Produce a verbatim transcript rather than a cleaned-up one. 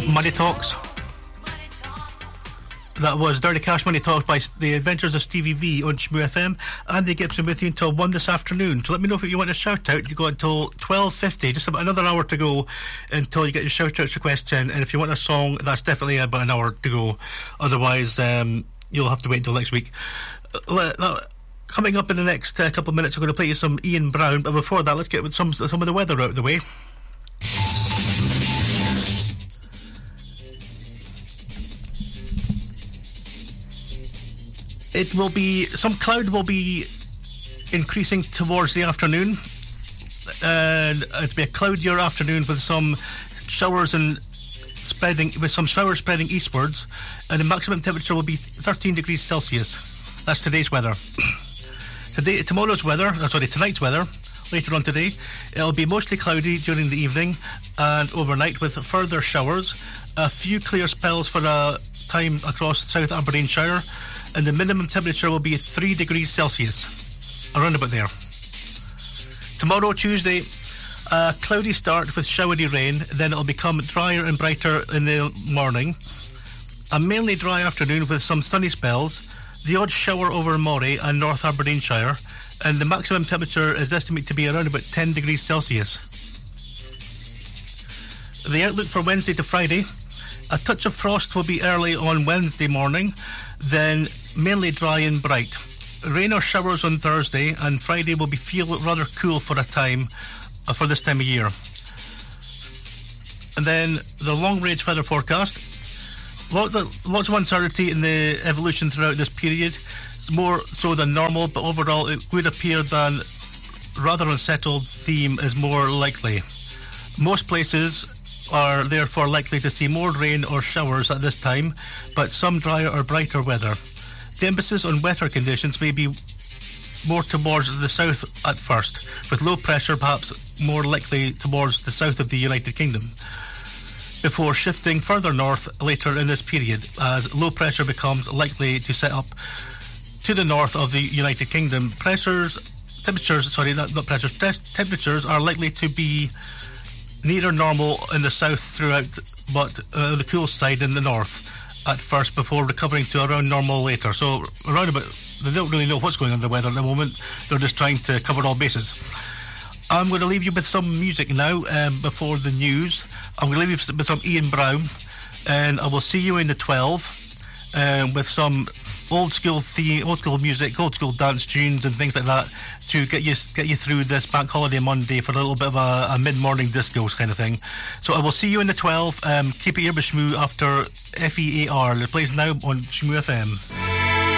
Money Talks. That was Dirty Cash Money Talks by The Adventures of Stevie V on Shmoo F M. Andy Gibson with you until one this afternoon. So let me know if you want a shout out. You got until twelve fifty, just about another hour to go until you get your shout outs requests in. And if you want a song, that's definitely about an hour to go. Otherwise, um, you'll have to wait until next week. Uh, uh, coming up in the next uh, couple of minutes, I'm going to play you some Ian Brown. But before that, let's get with some some of the weather out of the way. It will be, some cloud will be increasing towards the afternoon, and it'll be a cloudier afternoon with some showers and spreading, with some showers spreading eastwards, and the maximum temperature will be thirteen degrees Celsius. That's today's weather. Today, tomorrow's weather, or sorry, tonight's weather, later on today, it'll be mostly cloudy during the evening and overnight with further showers, a few clear spells for a time across South Aberdeenshire, and the minimum temperature will be three degrees Celsius, around about there. Tomorrow, Tuesday, a cloudy start with showery rain, then it'll become drier and brighter in the morning. A mainly dry afternoon with some sunny spells, the odd shower over Moray and North Aberdeenshire, and the maximum temperature is estimated to be around about ten degrees Celsius. The outlook for Wednesday to Friday, a touch of frost will be early on Wednesday morning, then mainly dry and bright. Rain or showers on Thursday, and Friday will be feel rather cool for a time, uh, for this time of year. And then the long-range weather forecast. Lot, the, lots of uncertainty in the evolution throughout this period, more so than normal, but overall it would appear that rather unsettled theme is more likely. Most places are therefore likely to see more rain or showers at this time, but some drier or brighter weather. The emphasis on wetter conditions may be more towards the south at first, with low pressure perhaps more likely towards the south of the United Kingdom, before shifting further north later in this period, as low pressure becomes likely to set up to the north of the United Kingdom. Pressures, temperatures, sorry, not, not pressures, temperatures are likely to be nearer normal in the south throughout, but uh, the cool side in the north at first, before recovering to around normal later. So around about, they don't really know what's going on in the weather at the moment. They're just trying to cover all bases. I'm going to leave you with some music now um, before the news. I'm going to leave you with some Ian Brown, and I will see you in the twelve um, with some old school theme, old school music, old school dance tunes and things like that to get you get you through this Bank Holiday Monday for a little bit of a, a mid-morning disco kind of thing. So I will see you in the twelve. Um, keep it here with Shmoo after F E A R. It plays now on Shmoo F M.